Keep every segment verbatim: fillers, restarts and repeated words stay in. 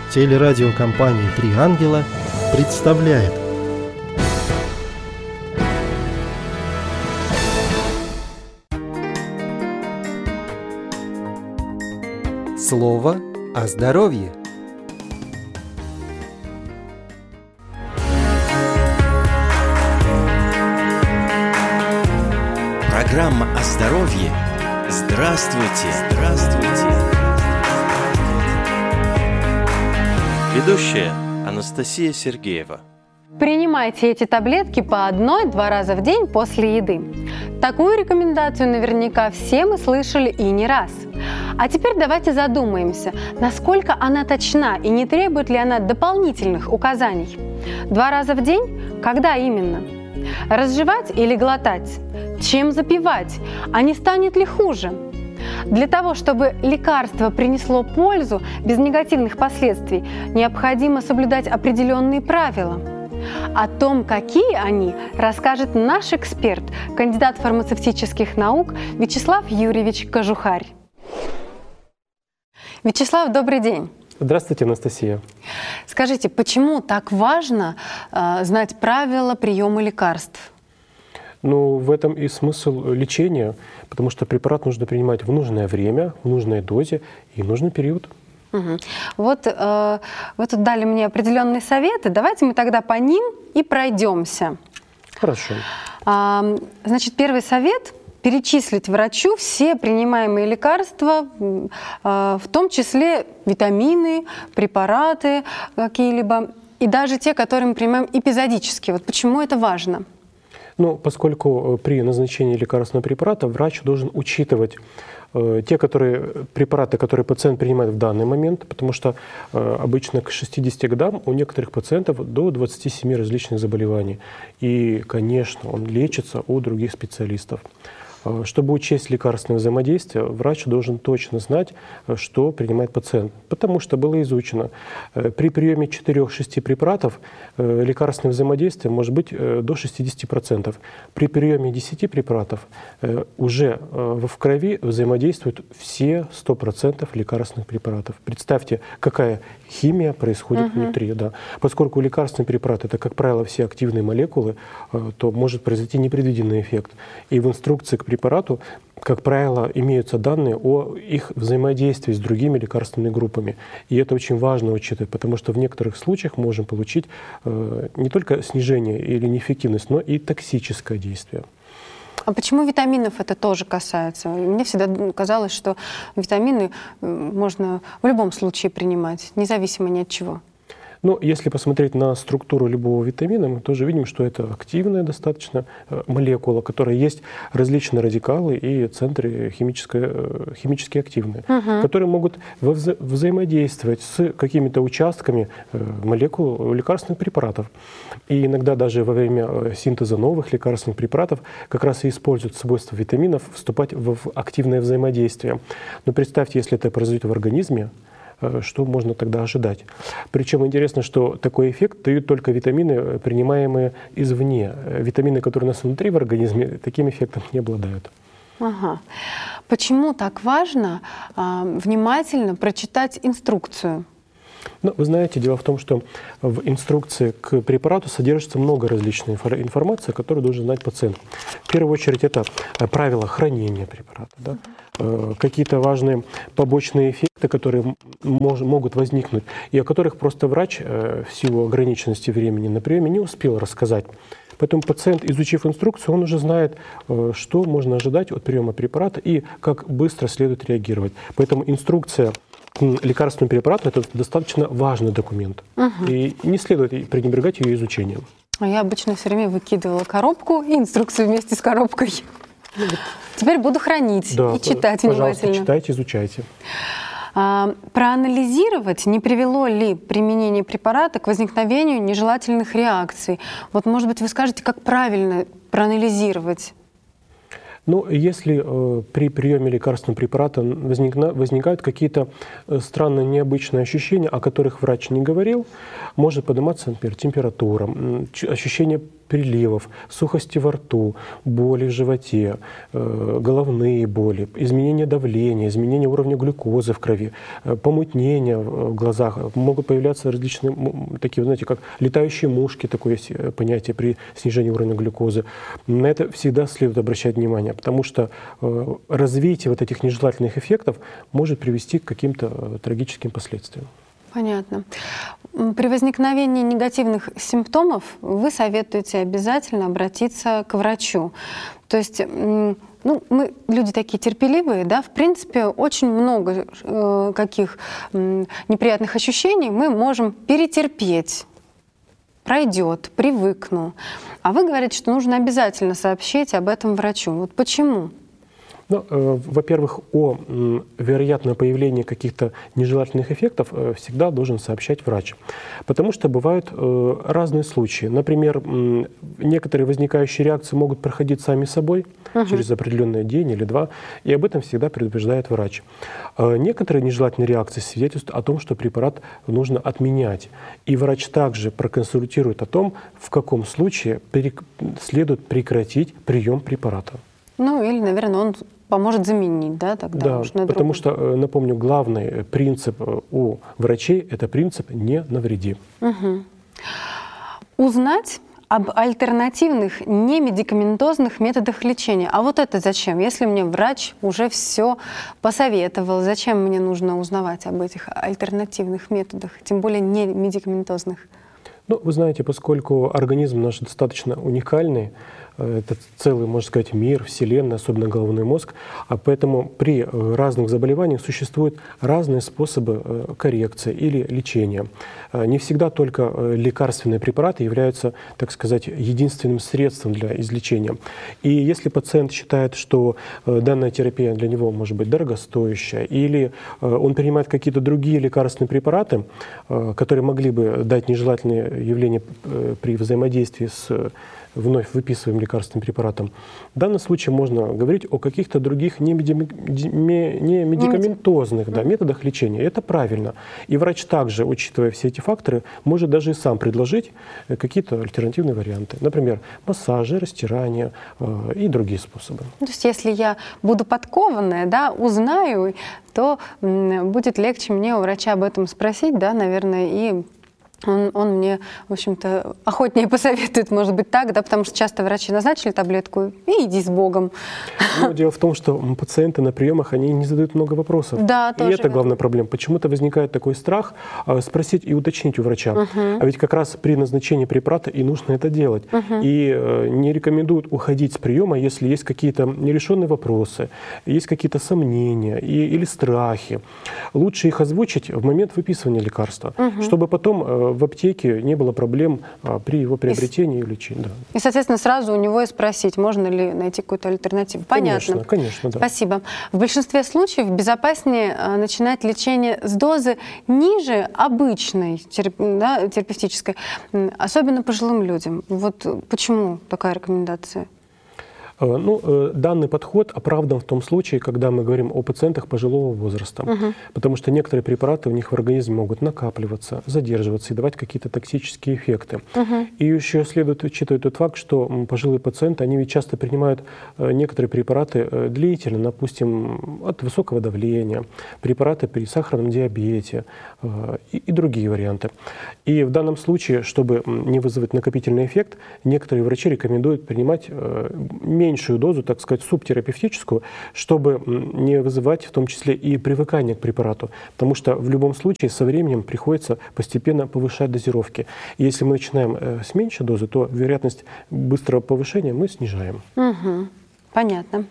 Телерадиокомпания «Три ангела» представляет Слово о здоровье. Программа о здоровье. Здравствуйте! Здравствуйте! Ведущая Анастасия Сергеева. Принимайте эти таблетки по одной-два раза в день после еды. Такую рекомендацию наверняка все мы слышали и не раз. А теперь давайте задумаемся, насколько она точна и не требует ли она дополнительных указаний. Два раза в день? Когда именно? Разжевать или глотать? Чем запивать? А не станет ли хуже? Для того, чтобы лекарство принесло пользу без негативных последствий, необходимо соблюдать определенные правила. О том, какие они, расскажет наш эксперт, кандидат фармацевтических наук Вячеслав Юрьевич Кожухарь. Вячеслав, добрый день. Здравствуйте, Анастасия. Скажите, почему так важно э, знать правила приема лекарств? Ну, в этом и смысл лечения, потому что препарат нужно принимать в нужное время, в нужной дозе и в нужный период. Угу. Вот э, вы тут дали мне определенные советы. Давайте мы тогда по ним и пройдемся. Хорошо. А, значит, первый совет – перечислить врачу все принимаемые лекарства, э, в том числе витамины, препараты какие-либо, и даже те, которые мы принимаем эпизодически. Вот почему это важно? Ну, поскольку при назначении лекарственного препарата врач должен учитывать э, те которые, препараты, которые пациент принимает в данный момент, потому что э, обычно к шестидесяти годам у некоторых пациентов до двадцати семи различных заболеваний. И, конечно, он лечится у других специалистов. Чтобы учесть лекарственное взаимодействие, врач должен точно знать, что принимает пациент. Потому что было изучено, при приеме четырёх-шести препаратов лекарственное взаимодействие может быть до шестидесяти процентов. При приеме десяти препаратов уже в крови взаимодействуют все сто процентов лекарственных препаратов. Представьте, какая химия происходит uh-huh. внутри. Да. Поскольку лекарственный препарат – это, как правило, все активные молекулы, то может произойти непредвиденный эффект. И в инструкции к препарату, как правило, имеются данные о их взаимодействии с другими лекарственными группами. И это очень важно учитывать, потому что в некоторых случаях можем получить э, не только снижение или неэффективность, но и токсическое действие. А почему витаминов это тоже касается? Мне всегда казалось, что витамины можно в любом случае принимать, независимо ни от чего. Но если посмотреть на структуру любого витамина, мы тоже видим, что это активная достаточно молекула, которая есть различные радикалы и центры химически, химически активные, угу. которые могут вза взаимодействовать с какими-то участками молекул лекарственных препаратов. И иногда даже во время синтеза новых лекарственных препаратов как раз и используют свойства витаминов вступать в активное взаимодействие. Но представьте, если это произойдет в организме, что можно тогда ожидать. Причем интересно, что такой эффект дают только витамины, принимаемые извне. Витамины, которые у нас внутри в организме, таким эффектом не обладают. Ага. Почему так важно а, внимательно прочитать инструкцию? Ну, вы знаете, дело в том, что в инструкции к препарату содержится много различной информации, которую должен знать пациент. В первую очередь это правила хранения препарата, да? uh-huh. какие-то важные побочные эффекты, которые мож, могут возникнуть, и о которых просто врач в силу ограниченности времени на приеме не успел рассказать. Поэтому пациент, изучив инструкцию, он уже знает, что можно ожидать от приема препарата и как быстро следует реагировать. Поэтому инструкция к лекарственному препарату – это достаточно важный документ. Угу. И не следует пренебрегать ее изучением. Я обычно все время выкидывала коробку и инструкцию вместе с коробкой. Ну, вот. Теперь буду хранить да, и читать внимательно. Пожалуйста, читайте, изучайте. А, проанализировать, не привело ли применение препарата к возникновению нежелательных реакций. Вот, может быть, вы скажете, как правильно проанализировать? Ну, если э, при приеме лекарственного препарата возникна, возникают какие-то э, странные, необычные ощущения, о которых врач не говорил, может подниматься, например, температура, м, ощущение приливов, сухости во рту, боли в животе, э, головные боли, изменение давления, изменение уровня глюкозы в крови, э, помутнение в глазах, могут появляться различные такие, знаете, как летающие мушки, такое есть понятие при снижении уровня глюкозы. На это всегда следует обращать внимание, потому что э, развитие вот этих нежелательных эффектов может привести к каким-то э, трагическим последствиям. Понятно. При возникновении негативных симптомов вы советуете обязательно обратиться к врачу. То есть, ну, мы люди такие терпеливые, да, в принципе, очень много э, каких э, неприятных ощущений мы можем перетерпеть. Пройдет, привыкну. А вы говорите, что нужно обязательно сообщить об этом врачу. Вот почему? Ну, э, во-первых, о э, вероятном появлении каких-то нежелательных эффектов э, всегда должен сообщать врач. Потому что бывают э, разные случаи. Например, э, некоторые возникающие реакции могут проходить сами собой uh-huh. через определенный день или два, и об этом всегда предупреждает врач. Э, некоторые нежелательные реакции свидетельствуют о том, что препарат нужно отменять. И врач также проконсультирует о том, в каком случае перек... следует прекратить прием препарата. Ну или, наверное, он поможет заменить, да, тогда да, уж на потому другой. что, напомню, главный принцип у врачей – это принцип «не навреди». Угу. Узнать об альтернативных немедикаментозных методах лечения. А вот это зачем? Если мне врач уже все посоветовал, зачем мне нужно узнавать об этих альтернативных методах, тем более не медикаментозных? Ну, вы знаете, поскольку организм наш достаточно уникальный, это целый, можно сказать, мир, вселенная, особенно головной мозг, а поэтому при разных заболеваниях существуют разные способы коррекции или лечения. Не всегда только лекарственные препараты являются, так сказать, единственным средством для излечения. И если пациент считает, что данная терапия для него может быть дорогостоящая, или он принимает какие-то другие лекарственные препараты, которые могли бы дать нежелательные явления при взаимодействии с вновь выписываемым лекарственным препаратом, в данном случае можно говорить о каких-то других немедикаментозных да, методах лечения. Это правильно. И врач также, учитывая все эти факторы, может даже и сам предложить какие-то альтернативные варианты. Например, массажи, растирания э, и другие способы. То есть если я буду подкованная, да, узнаю, то м, будет легче мне у врача об этом спросить, да, наверное, и Он, он мне, в общем-то, охотнее посоветует, может быть, так, да, потому что часто врачи назначили таблетку и иди с Богом. Но дело в том, что пациенты на приемах, они не задают много вопросов. Да, и тоже это главная проблема. Почему-то возникает такой страх спросить и уточнить у врача. Uh-huh. А ведь как раз при назначении препарата и нужно это делать. Uh-huh. И не рекомендуют уходить с приема, если есть какие-то нерешенные вопросы, есть какие-то сомнения и, или страхи. Лучше их озвучить в момент выписывания лекарства, uh-huh. чтобы потом в аптеке не было проблем а, при его приобретении и, и лечении. Да. И, соответственно, сразу у него и спросить, можно ли найти какую-то альтернативу. Понятно. Конечно, конечно, да. Спасибо. В большинстве случаев безопаснее а, начинать лечение с дозы ниже обычной терап... да, терапевтической, особенно пожилым людям. Вот почему такая рекомендация? Ну, данный подход оправдан в том случае, когда мы говорим о пациентах пожилого возраста, угу. потому что некоторые препараты у них в организме могут накапливаться, задерживаться и давать какие-то токсические эффекты. Угу. И еще следует учитывать тот факт, что пожилые пациенты, они ведь часто принимают некоторые препараты длительно, допустим, от высокого давления, препараты при сахарном диабете и, и другие варианты. И в данном случае, чтобы не вызвать накопительный эффект, некоторые врачи рекомендуют принимать меньше меньшую дозу, так сказать, субтерапевтическую, чтобы не вызывать в том числе и привыкание к препарату. Потому что в любом случае со временем приходится постепенно повышать дозировки. И если мы начинаем с меньшей дозы, то вероятность быстрого повышения мы снижаем. Угу. Понятно.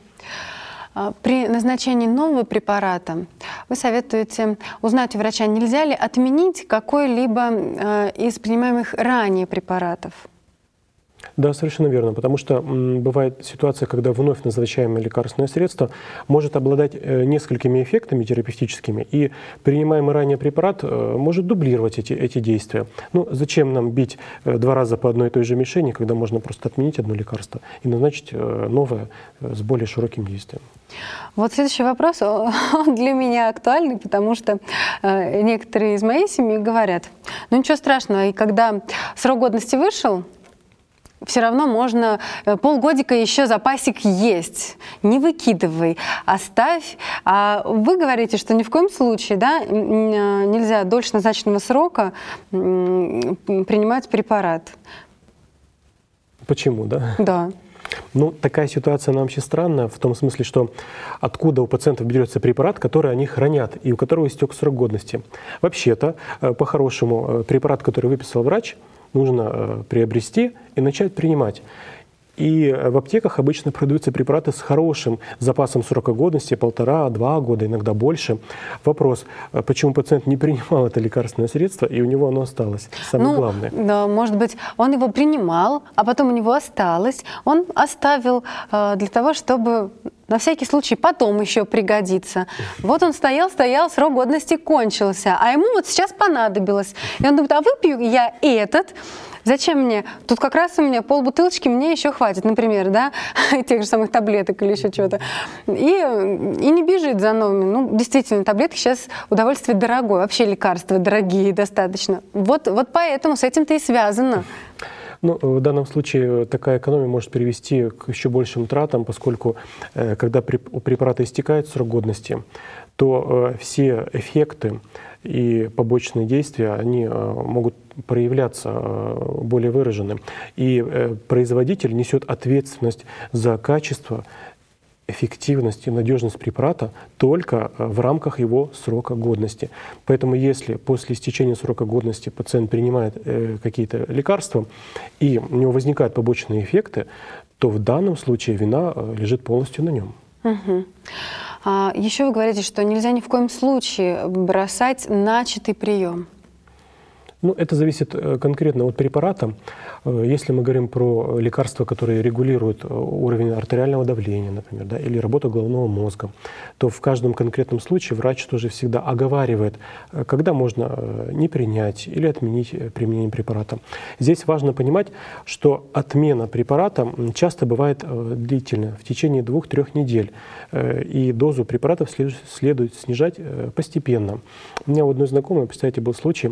При назначении нового препарата вы советуете узнать у врача, нельзя ли отменить какой-либо из принимаемых ранее препаратов? Да, совершенно верно, потому что м, бывает ситуация, когда вновь назначаемое лекарственное средство может обладать э, несколькими эффектами терапевтическими, и принимаемый ранее препарат э, может дублировать эти, эти действия. Ну, зачем нам бить э, два раза по одной и той же мишени, когда можно просто отменить одно лекарство и назначить э, новое э, с более широким действием? Вот следующий вопрос, он для меня актуальный, потому что э, некоторые из моей семьи говорят, ну ничего страшного, и когда срок годности вышел, все равно можно полгодика еще запасик есть. Не выкидывай, оставь. А вы говорите, что ни в коем случае, да, нельзя дольше назначенного срока принимать препарат. Почему, да? Да. Ну, такая ситуация, она вообще странная, в том смысле, что откуда у пациентов берется препарат, который они хранят и у которого истек срок годности. Вообще-то, по-хорошему, препарат, который выписал врач, нужно приобрести и начать принимать. И в аптеках обычно продаются препараты с хорошим запасом срока годности, полтора-два года, иногда больше. Вопрос, почему пациент не принимал это лекарственное средство, и у него оно осталось? Самое ну, главное. Да, может быть, он его принимал, а потом у него осталось. Он оставил э, для того, чтобы на всякий случай потом еще пригодится. Вот он стоял, стоял, срок годности кончился, а ему вот сейчас понадобилось. И он думает, а выпью я этот, зачем мне? Тут как раз у меня полбутылочки, мне еще хватит, например, да, тех же самых таблеток или еще чего-то. И, и не бежит за новыми. Ну, действительно, таблетки сейчас удовольствие дорогое, вообще лекарства дорогие достаточно. Вот, вот поэтому с этим-то и связано. Ну, в данном случае такая экономия может привести к еще большим тратам, поскольку э, когда у препарата истекает срок годности, то э, все эффекты и побочные действия, они э, могут проявляться э, более выраженным. И э, производитель несет ответственность за качество, эффективность и надежность препарата только в рамках его срока годности. Поэтому если после истечения срока годности пациент принимает э, какие-то лекарства и у него возникают побочные эффекты, то в данном случае вина э, лежит полностью на нем. Угу. А, еще вы говорите, что нельзя ни в коем случае бросать начатый прием. Ну, это зависит конкретно от препарата. Если мы говорим про лекарства, которые регулируют уровень артериального давления, например, да, или работу головного мозга, то в каждом конкретном случае врач тоже всегда оговаривает, когда можно не принять или отменить применение препарата. Здесь важно понимать, что отмена препарата часто бывает длительная, в течение двух-трех недель, и дозу препаратов следует снижать постепенно. У меня у одной знакомой, представьте, был случай,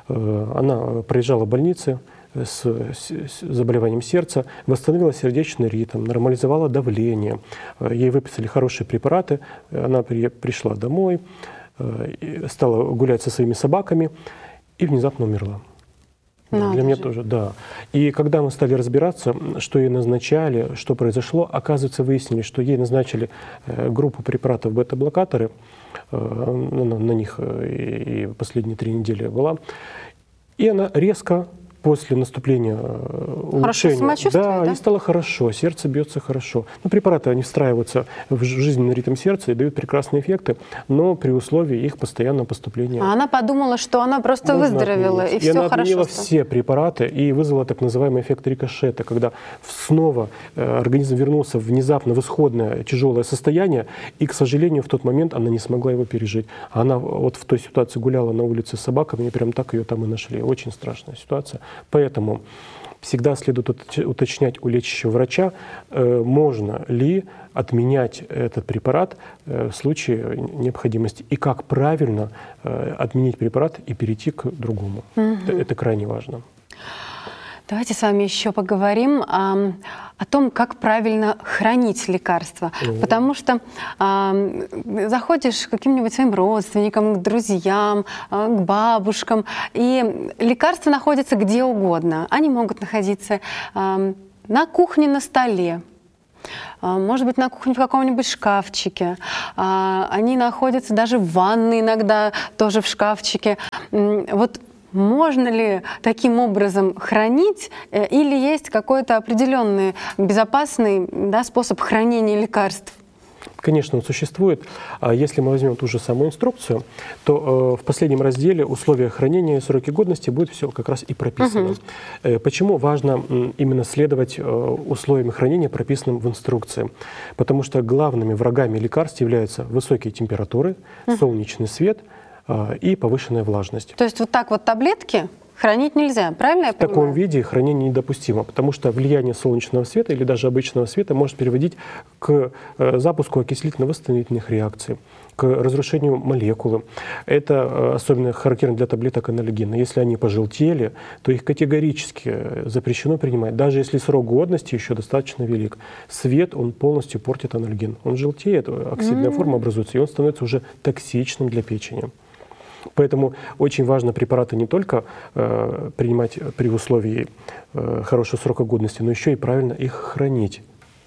она проезжала в больнице с, с, с заболеванием сердца, восстановила сердечный ритм, нормализовала давление, ей выписали хорошие препараты, она при, пришла домой, стала гулять со своими собаками и внезапно умерла. Надо Для меня же. тоже, да. И когда мы стали разбираться, что ей назначали, что произошло, оказывается, выяснили, что ей назначили группу препаратов бета-блокаторы, на, на них и последние три недели была, и она резко после наступления улучшения, да, да, ей стало хорошо, сердце бьется хорошо. Ну, препараты, они встраиваются в жизненный ритм сердца и дают прекрасные эффекты, но при условии их постоянного поступления. А она подумала, что она просто выздоровела, и, и все она хорошо. Она отменила все препараты и вызвала так называемый эффект рикошета, когда снова организм вернулся внезапно в исходное тяжелое состояние, и, к сожалению, в тот момент она не смогла его пережить. Она вот в той ситуации гуляла на улице с собаками, и прям так ее там и нашли. Очень страшная ситуация. Поэтому всегда следует уточнять у лечащего врача, можно ли отменять этот препарат в случае необходимости и как правильно отменить препарат и перейти к другому. Угу. Это, это крайне важно. Давайте с вами еще поговорим о, о том, как правильно хранить лекарства. Mm-hmm. Потому что э, заходишь к каким-нибудь своим родственникам, к друзьям, э, к бабушкам, и лекарства находятся где угодно. Они могут находиться э, на кухне, на столе, э, может быть, на кухне в каком-нибудь шкафчике. Э, они находятся даже в ванной иногда, тоже в шкафчике. Э, вот можно ли таким образом хранить, или есть какой-то определенный безопасный, да, способ хранения лекарств? Конечно, он существует. А если мы возьмем ту же самую инструкцию, то э, в последнем разделе условия хранения и сроки годности будет все как раз и прописано. Угу. Э, почему важно э, именно следовать э, условиям хранения, прописанным в инструкции? Потому что главными врагами лекарств являются высокие температуры, угу. солнечный свет э, и повышенная влажность. То есть вот так вот таблетки хранить нельзя, правильно я понимаю? В таком виде хранение недопустимо, потому что влияние солнечного света или даже обычного света может приводить к запуску окислительно-восстановительных реакций, к разрушению молекулы. Это особенно характерно для таблеток анальгина. Если они пожелтели, то их категорически запрещено принимать, даже если срок годности еще достаточно велик. Свет, он полностью портит анальгин. Он желтеет, оксидная mm-hmm. форма образуется, и он становится уже токсичным для печени. Поэтому очень важно препараты не только э, принимать при условии э, хорошего срока годности, но еще и правильно их хранить.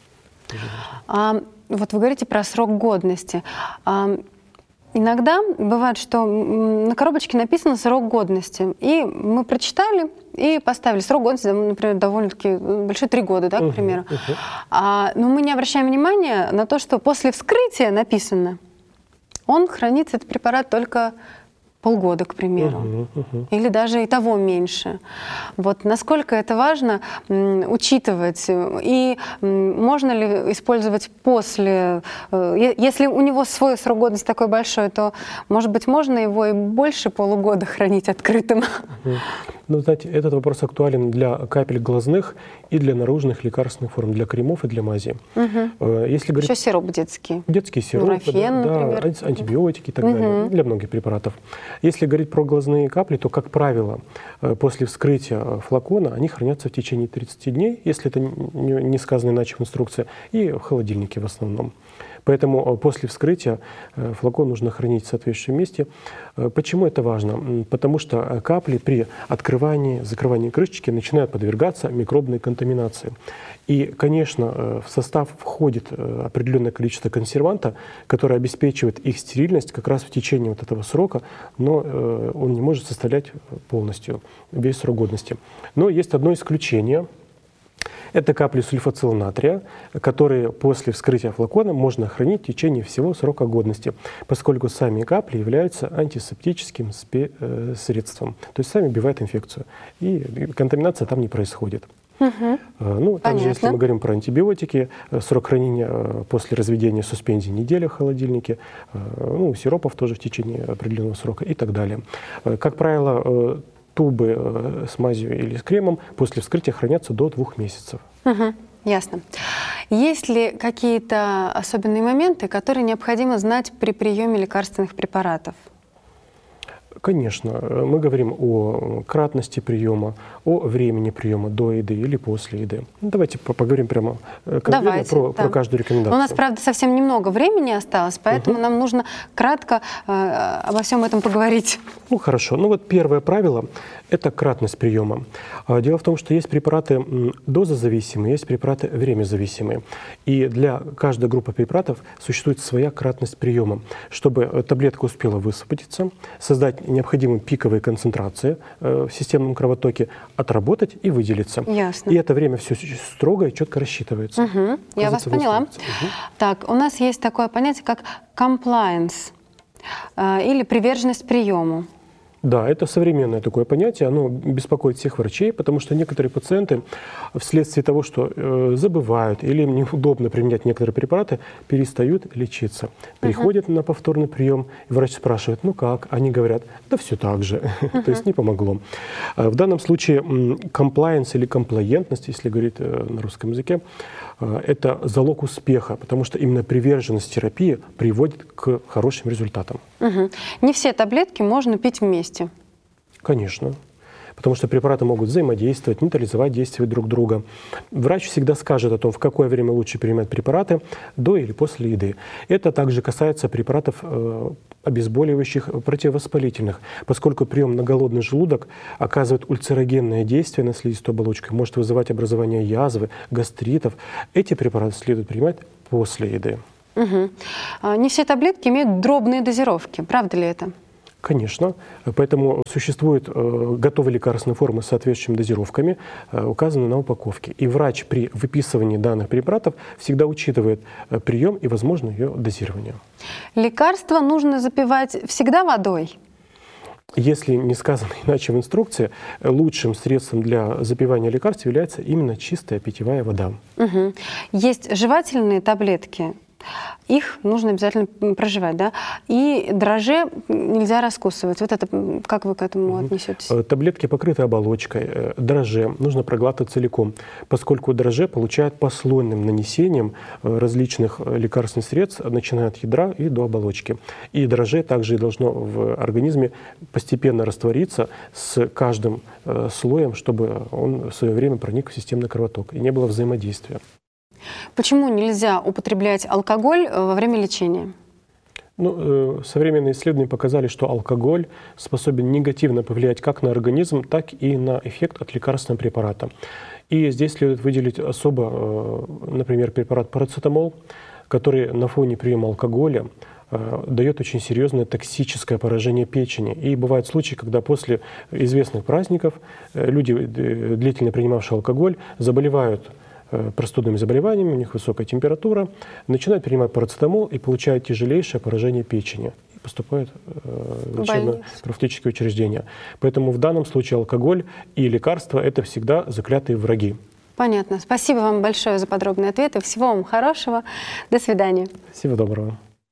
А, вот вы говорите про срок годности. А, иногда бывает, что на коробочке написано срок годности, и мы прочитали и поставили срок годности, например, довольно-таки большой, три года, да, к примеру. Uh-huh, uh-huh. А, но мы не обращаем внимания на то, что после вскрытия написано, он хранится, этот препарат, только полгода, к примеру, uh-huh, uh-huh. или даже и того меньше. Вот насколько это важно м, учитывать, и м, можно ли использовать после, э, если у него свой срок годности такой большой, то, может быть, можно его и больше полугода хранить открытым? Uh-huh. Ну, знаете, этот вопрос актуален для капель глазных и для наружных лекарственных форм, для кремов и для мази. Угу. Если говорить... Еще сироп детский. Детский сироп, Нурофен, да, например. Да, антибиотики и так угу. далее, для многих препаратов. Если говорить про глазные капли, то, как правило, после вскрытия флакона они хранятся в течение тридцати дней, если это не сказано иначе в инструкции, и в холодильнике в основном. Поэтому после вскрытия флакон нужно хранить в соответствующем месте. Почему это важно? Потому что капли при открывании, закрывании крышечки начинают подвергаться микробной контаминации. И, конечно, в состав входит определенное количество консерванта, которое обеспечивает их стерильность как раз в течение вот этого срока, но он не может составлять полностью весь срок годности. Но есть одно исключение. Это капли сульфацила натрия, которые после вскрытия флакона можно хранить в течение всего срока годности, поскольку сами капли являются антисептическим средством, то есть сами убивают инфекцию, и контаминация там не происходит. Угу. Ну, также, если мы говорим про антибиотики, срок хранения после разведения суспензии неделя в холодильнике, ну, сиропов тоже в течение определенного срока и так далее. Как правило, тубы с мазью или с кремом после вскрытия хранятся до двух месяцев. Угу, ясно. Есть ли какие-то особенные моменты, которые необходимо знать при приеме лекарственных препаратов? Конечно, мы говорим о кратности приема, о времени приема до еды или после еды. Давайте поговорим прямо конкретно Давайте, про, да. про каждую рекомендацию. У нас, правда, совсем немного времени осталось, поэтому угу. нам нужно кратко э, обо всем этом поговорить. Ну, хорошо. Ну вот первое правило – это кратность приема. Дело в том, что есть препараты дозозависимые, есть препараты времязависимые. И для каждой группы препаратов существует своя кратность приема, чтобы таблетка успела высвободиться, создать необходимые пиковые концентрации в системном кровотоке, отработать и выделиться. Ясно. И это время все строго и четко рассчитывается. Угу. Я вас поняла. Угу. Так, у нас есть такое понятие, как compliance э, или приверженность приему. Да, это современное такое понятие, оно беспокоит всех врачей, потому что некоторые пациенты вследствие того, что э, забывают или им неудобно применять некоторые препараты, перестают лечиться. Приходят uh-huh. на повторный прием, и врач спрашивает, ну как? Они говорят, да все так же, uh-huh. то есть не помогло. В данном случае compliance или комплаентность, если говорить э, на русском языке, э, это залог успеха, потому что именно приверженность терапии приводит к хорошим результатам. Uh-huh. Не все таблетки можно пить вместе. Конечно, потому что препараты могут взаимодействовать, нейтрализовать действия друг друга. Врач всегда скажет о том, в какое время лучше принимать препараты, до или после еды. Это также касается препаратов э, обезболивающих, противовоспалительных, поскольку прием на голодный желудок оказывает ульцерогенное действие на слизистую оболочку, может вызывать образование язвы, гастритов. Эти препараты следует принимать после еды. Угу. Не все таблетки имеют дробные дозировки, правда ли это? Конечно. Поэтому существуют э, готовые лекарственные формы с соответствующими дозировками, э, указанные на упаковке. И врач при выписывании данных препаратов всегда учитывает э, прием и возможное ее дозирование. Лекарства нужно запивать всегда водой? Если не сказано иначе в инструкции, лучшим средством для запивания лекарств является именно чистая питьевая вода. Угу. Есть жевательные таблетки. Их нужно обязательно прожевать, да? И дрожжи нельзя раскусывать. Вот это, как вы к этому отнесетесь? Таблетки покрыты оболочкой. Дрожжи нужно проглатывать целиком, поскольку дрожжи получают послойным нанесением различных лекарственных средств, начиная от ядра и до оболочки. И дрожжи также должно в организме постепенно раствориться с каждым слоем, чтобы он в свое время проник в системный кровоток и не было взаимодействия. Почему нельзя употреблять алкоголь во время лечения? Ну, современные исследования показали, что алкоголь способен негативно повлиять как на организм, так и на эффект от лекарственного препарата. И здесь следует выделить особо, например, препарат парацетамол, который на фоне приема алкоголя дает очень серьезное токсическое поражение печени. И бывают случаи, когда после известных праздников люди, длительно принимавшие алкоголь, заболевают простудными заболеваниями, у них высокая температура, начинают принимать парацетамол и получают тяжелейшее поражение печени. И поступают в лечебно-профилактические учреждения. Поэтому в данном случае алкоголь и лекарства – это всегда заклятые враги. Понятно. Спасибо вам большое за подробные ответы. Всего вам хорошего. До свидания. Всего доброго.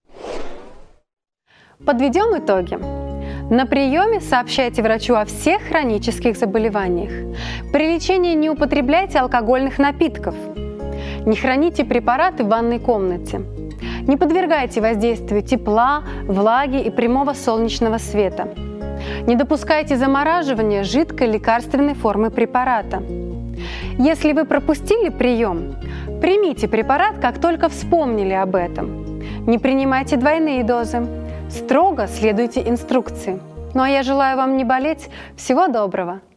Подведем итоги. На приеме сообщайте врачу о всех хронических заболеваниях. При лечении не употребляйте алкогольных напитков. Не храните препараты в ванной комнате. Не подвергайте воздействию тепла, влаги и прямого солнечного света. Не допускайте замораживания жидкой лекарственной формы препарата. Если вы пропустили прием, примите препарат, как только вспомнили об этом. Не принимайте двойные дозы. Строго следуйте инструкции. Ну а я желаю вам не болеть. Всего доброго!